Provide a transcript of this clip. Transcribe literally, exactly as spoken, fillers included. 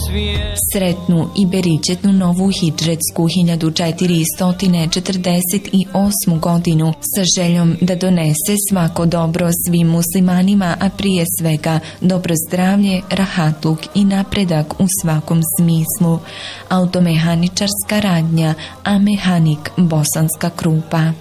Sretnu i beričetnu novu hidžretsku hiljadu četiristo četrdeset osmu godinu sa željom da donese svako dobro svim muslimanima, a prije svega dobro zdravlje, rahatluk i napredak u svakom smislu. Automehaničarska radnja, a mehanik Bosanska Krupa.